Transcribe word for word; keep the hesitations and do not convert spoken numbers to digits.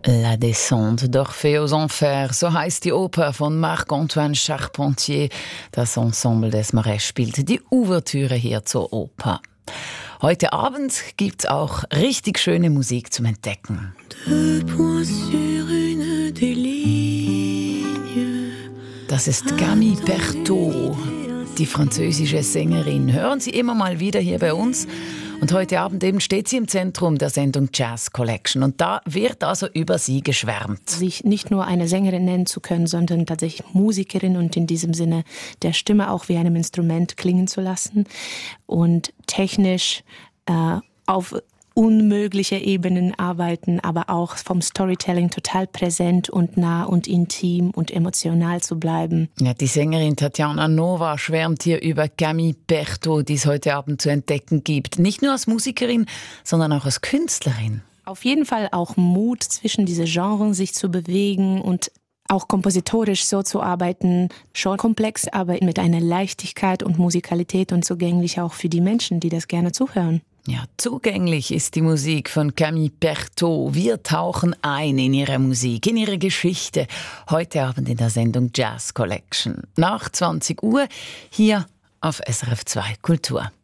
La Descente d'Orphée aux Enfers, so heißt die Oper von Marc-Antoine Charpentier. Das Ensemble des Marais spielt die Ouvertüre hier zur Oper. Heute Abend gibt's auch richtig schöne Musik zum Entdecken. Das ist Camille Berthaud, die französische Sängerin. Hören Sie immer mal wieder hier bei uns. Und heute Abend eben steht sie im Zentrum der Sendung Jazz Collection. Und da wird also über sie geschwärmt. Sich nicht nur eine Sängerin nennen zu können, sondern tatsächlich Musikerin und in diesem Sinne der Stimme auch wie einem Instrument klingen zu lassen. Und technisch äh, auf unmögliche Ebenen arbeiten, aber auch vom Storytelling total präsent und nah und intim und emotional zu bleiben. Ja, die Sängerin Tatjana Nova schwärmt hier über Camille Berthaud, die es heute Abend zu entdecken gibt. Nicht nur als Musikerin, sondern auch als Künstlerin. Auf jeden Fall auch Mut, zwischen diese Genres sich zu bewegen und auch kompositorisch so zu arbeiten, schon komplex, aber mit einer Leichtigkeit und Musikalität und zugänglich auch für die Menschen, die das gerne zuhören. Ja, zugänglich ist die Musik von Camille Berthaud. Wir tauchen ein in ihre Musik, in ihre Geschichte. Heute Abend in der Sendung Jazz Collection. Nach zwanzig Uhr hier auf S R F zwei Kultur.